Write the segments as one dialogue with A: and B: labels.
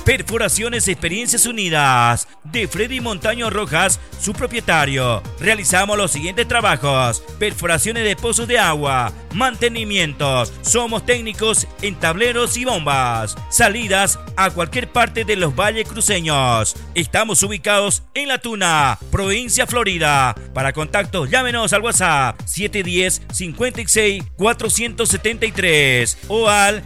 A: Perforaciones Experiencias Unidas de Freddy Montaño Rojas, su propietario. Realizamos los siguientes trabajos: perforaciones de pozos de agua, mantenimientos. Somos técnicos en tableros y bombas. Salidas a cualquier parte de los valles cruceños. Estamos ubicados en La Tuna, provincia Florida. Para contactos, llámenos al WhatsApp 710-56-473 o al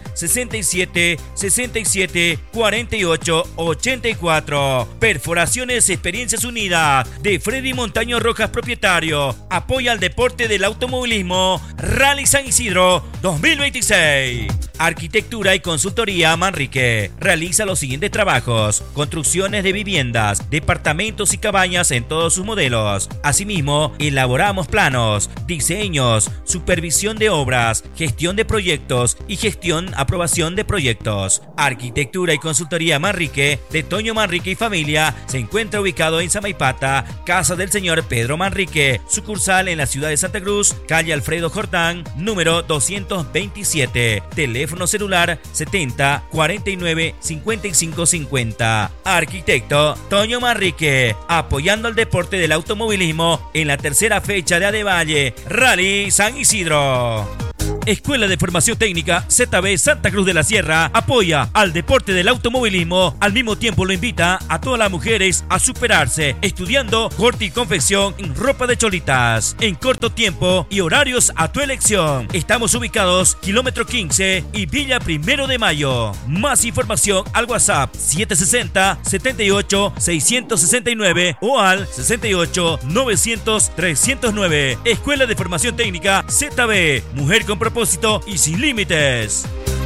A: 67-67-48-84. Perforaciones Experiencias Unidas de Freddy Montaño Rojas, propietario. Apoya al deporte del automovilismo Rally San Isidro 2026. Arquitectura y Consultoría Manrique realiza los siguientes trabajos: construcciones de viviendas, departamentos y cabañas en todos sus modelos. Asimismo, elaboramos planos, diseños, supervisión de obras, gestión de proyectos y aprobación de proyectos. Arquitectura y Consultoría Manrique de Toño Manrique y Familia se encuentra ubicado en Samaipata, Casa del Señor Pedro Manrique, sucursal en la ciudad de Santa Cruz, calle Alfredo Jordán, número 227. Teléfono celular 70 49 55 50. Arquitecto Toño Manrique, apoyando al deporte del automovilismo en la tercera fecha de Adevalle Rally San Isidro. Escuela de Formación Técnica ZB Santa Cruz de la Sierra apoya al deporte del automovilismo. Al mismo tiempo lo invita a todas las mujeres a superarse estudiando corte y confección en ropa de cholitas en corto tiempo y horarios a tu elección. Estamos ubicados kilómetro 15 y Villa 1 de Mayo. Más información al WhatsApp 760 78 669 o al 68 900 309. Escuela de Formación Técnica ZB, mujer con propósito y sin límites.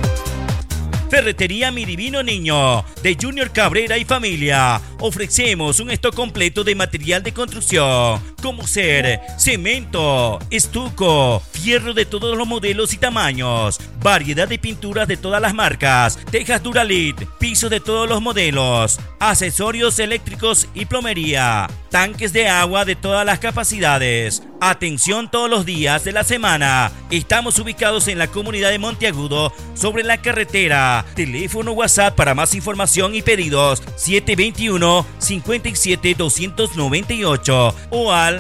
A: Ferretería Mi Divino Niño de Junior Cabrera y Familia. Ofrecemos un stock completo de material de construcción como ser cemento, estuco, fierro de todos los modelos y tamaños, variedad de pinturas de todas las marcas, tejas Duralit, pisos de todos los modelos, accesorios eléctricos y plomería, tanques de agua de todas las capacidades. Atención todos los días de la semana. Estamos ubicados en la comunidad de Monteagudo, sobre la carretera. Teléfono WhatsApp para más información y pedidos 721-57-298 o al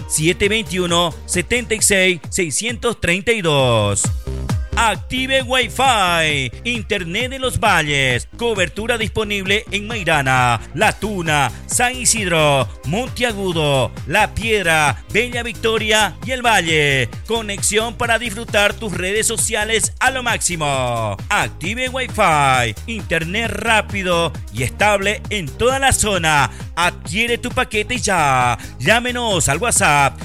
A: 721-76-632. Active Wi-Fi, Internet de los Valles, cobertura disponible en Mairana, La Tuna, San Isidro, Monteagudo, La Piedra, Bella Victoria y El Valle. Conexión para disfrutar tus redes sociales a lo máximo. Active Wi-Fi, Internet rápido y estable en toda la zona. Adquiere tu paquete ya. Llámenos al WhatsApp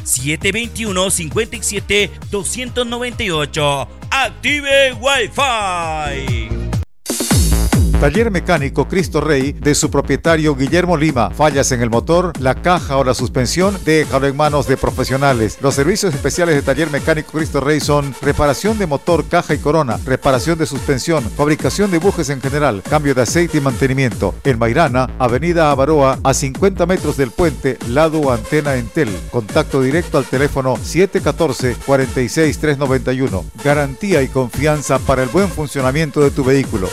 A: 721-57-298. Active Wi-Fi.
B: Taller Mecánico Cristo Rey de su propietario Guillermo Lima. Fallas en el motor, la caja o la suspensión, déjalo en manos de profesionales. Los servicios especiales de Taller Mecánico Cristo Rey son reparación de motor, caja y corona, reparación de suspensión, fabricación de bujes en general, cambio de aceite y mantenimiento. En Mairana, Avenida Avaroa, a 50 metros del puente, lado Antena Entel. Contacto directo al teléfono 714-46-391. Garantía y confianza para el buen funcionamiento de tu vehículo.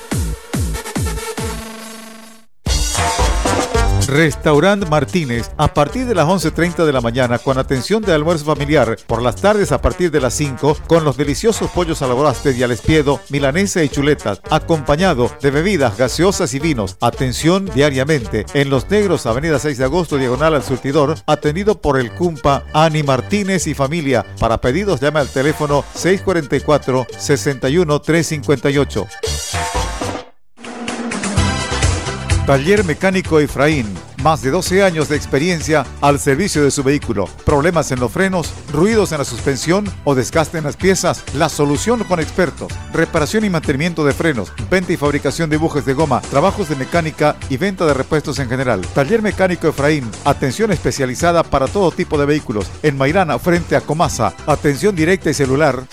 B: Restaurant Martínez, a partir de las 11:30 de la mañana con atención de almuerzo familiar, por las tardes a partir de las 5 con los deliciosos pollos a la brasted y al espiedo, milanesa y chuletas, acompañado de bebidas gaseosas y vinos. Atención diariamente en Los Negros, Avenida 6 de Agosto, diagonal al surtidor, atendido por el Cumpa Ani Martínez y familia. Para pedidos llame al teléfono 644-61-358. Taller Mecánico Efraín, más de 12 años de experiencia al servicio de su vehículo. Problemas en los frenos, ruidos en la suspensión o desgaste en las piezas, la solución con expertos. Reparación y mantenimiento de frenos, venta y fabricación de bujes de goma, trabajos de mecánica y venta de repuestos en general. Taller Mecánico Efraín, atención especializada para todo tipo de vehículos. En Mairana, frente a Comasa, atención directa y celular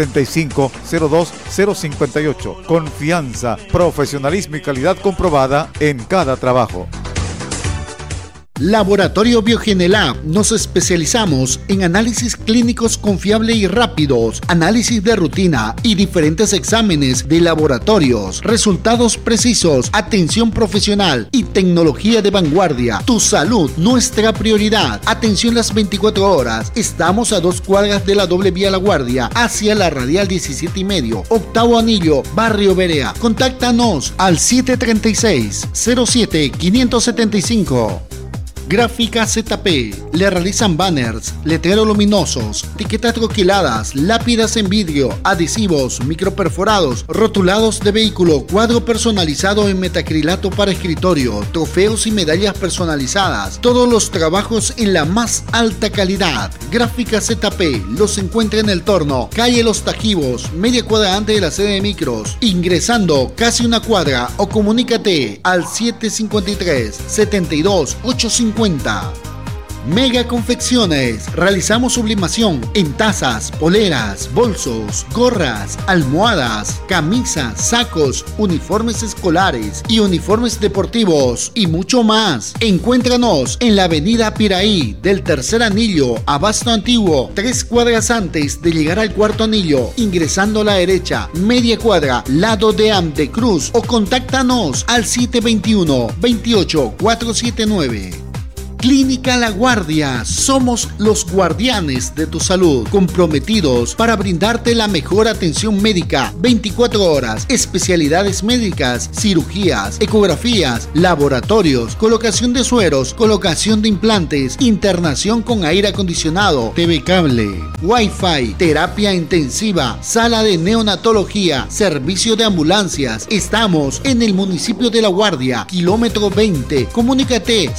B: 675-02-058. Confianza, profesionalismo y calidad comprobada en cada trabajo.
C: Laboratorio Biogenelab. Nos especializamos en análisis clínicos confiables y rápidos, análisis de rutina y diferentes exámenes de laboratorios, resultados precisos, atención profesional y tecnología de vanguardia. Tu salud, nuestra prioridad. Atención las 24 horas. Estamos a 2 cuadras de la doble vía La Guardia, hacia la radial 17 y medio, octavo anillo, Barrio Berea. Contáctanos al 736-07-575. Gráfica ZP. Le realizan banners, letreros luminosos, etiquetas troquiladas, lápidas en vidrio, adhesivos, microperforados, rotulados de vehículo, cuadro personalizado en metacrilato para escritorio, trofeos y medallas personalizadas. Todos los trabajos en la más alta calidad. Gráfica ZP. Los encuentra en el Torno, calle Los Tajivos, media cuadra antes de la sede de micros, ingresando casi una cuadra, o comunícate al 753-72-850. Mega Confecciones. Realizamos sublimación en tazas, poleras, bolsos, gorras, almohadas, camisas, sacos, uniformes escolares y uniformes deportivos y mucho más. Encuéntranos en la avenida Piraí, del tercer anillo, Abasto Antiguo, 3 cuadras antes de llegar al cuarto anillo, ingresando a la derecha, media cuadra, lado de Amdecruz, o contáctanos al 721-28-479. Clínica La Guardia. Somos los guardianes de tu salud, comprometidos para brindarte la mejor atención médica 24 horas, especialidades médicas, cirugías, ecografías, laboratorios, colocación de sueros, colocación de implantes, internación con aire acondicionado, TV cable, Wi-Fi, terapia intensiva, sala de neonatología, servicio de ambulancias. Estamos en el municipio de La Guardia, kilómetro 20. Comunícate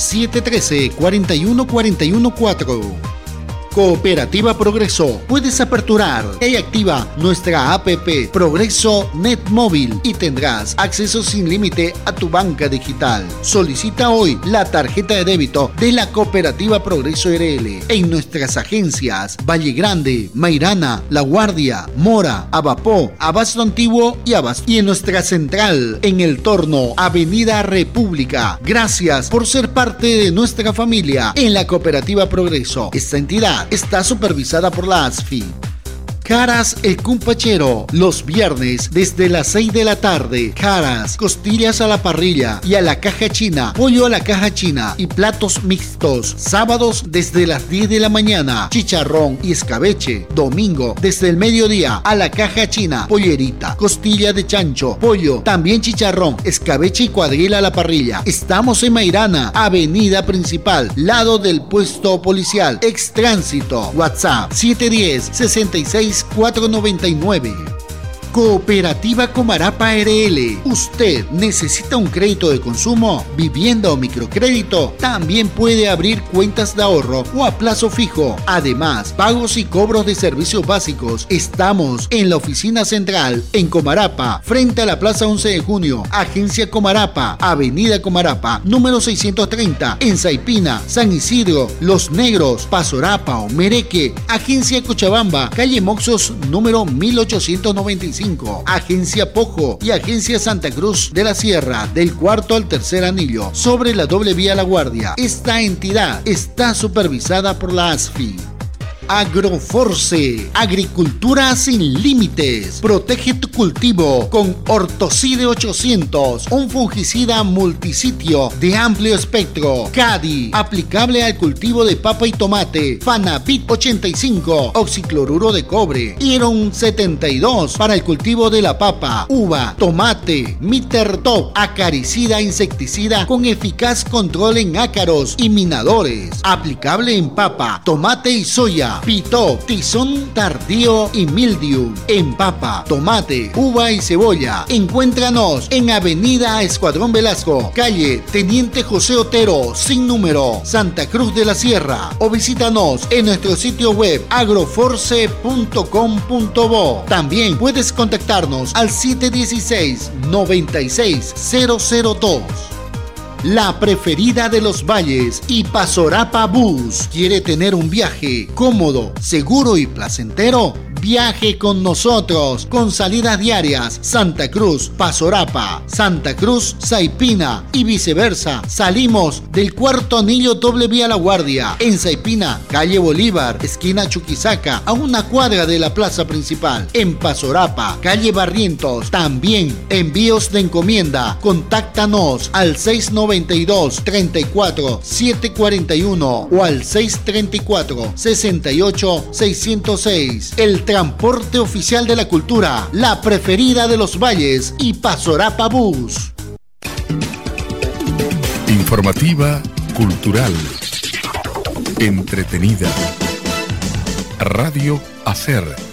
C: 713-41414. Cooperativa Progreso. Puedes aperturar y activa nuestra APP Progreso Net Móvil y tendrás acceso sin límite a tu banca digital. Solicita hoy la tarjeta de débito de la Cooperativa Progreso RL en nuestras agencias Valle Grande, Mairana, La Guardia, Mora, Abapó, Abasto Antiguo y en nuestra central en El Torno, Avenida República. Gracias por ser parte de nuestra familia en la Cooperativa Progreso. Esta entidad está supervisada por la ASFI. Caras El Cumpachero, los viernes desde las 6 de la tarde. Caras, costillas a la parrilla y a la caja china, pollo a la caja china y platos mixtos. Sábados desde las 10 de la mañana, chicharrón y escabeche. Domingo desde el mediodía a la caja china, pollerita, costilla de chancho, pollo, también chicharrón, escabeche y cuadril a la parrilla. Estamos en Mairana, avenida principal, lado del puesto policial, ex tránsito. WhatsApp 710-66 499. Cooperativa Comarapa RL. ¿Usted necesita un crédito de consumo, vivienda o microcrédito? También puede abrir cuentas de ahorro o a plazo fijo. Además, pagos y cobros de servicios básicos. Estamos en la oficina central en Comarapa, frente a la Plaza 11 de Junio. Agencia Comarapa, Avenida Comarapa, número 630, en Saipina, San Isidro, Los Negros, Pasorapa o Mereque. Agencia Cochabamba, calle Moxos, número 1895. Agencia Pojo y Agencia Santa Cruz de la Sierra, del cuarto al tercer anillo, sobre la doble vía La Guardia. Esta entidad está supervisada por la ASFI. Agroforce, agricultura sin límites. Protege tu cultivo con Ortocide 800, un fungicida multisitio de amplio espectro. CADI, aplicable al cultivo de papa y tomate. Fanabit 85, oxicloruro de cobre. Iron 72, para el cultivo de la papa, uva, tomate. Mittertop, acaricida insecticida con eficaz control en ácaros y minadores. Aplicable en papa, tomate y soya. Pitó, tizón tardío y mildiu. En papa, tomate, uva y cebolla. Encuéntranos en Avenida Escuadrón Velasco, calle Teniente José Otero, sin número, Santa Cruz de la Sierra. O visítanos en nuestro sitio web agroforce.com.bo. También puedes contactarnos al 716-96002. La preferida de los valles y Pasorapa Bus. ¿Quiere tener un viaje cómodo, seguro y placentero? Viaje con nosotros, con salidas diarias, Santa Cruz, Pasorapa, Santa Cruz, Saipina y viceversa. Salimos del cuarto anillo doble vía La Guardia, en Saipina, calle Bolívar, esquina Chuquisaca, a una cuadra de la plaza principal. En Pasorapa, calle Barrientos, también envíos de encomienda. Contáctanos al 692 34 741 o al 634 68 606. El transporte oficial de la cultura, la preferida de los valles y Pasorapa Bus.
D: Informativa, cultural, entretenida. Radio Hacer